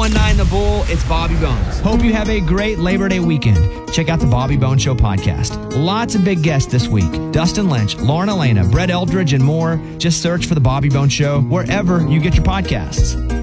1019 The Bull, it's Bobby Bones. Hope you have a great Labor Day weekend. Check out the Bobby Bones Show podcast. Lots of big guests this week. Dustin Lynch, Lauren Elena, Brett Eldridge, and more. Just search for the Bobby Bones Show wherever you get your podcasts.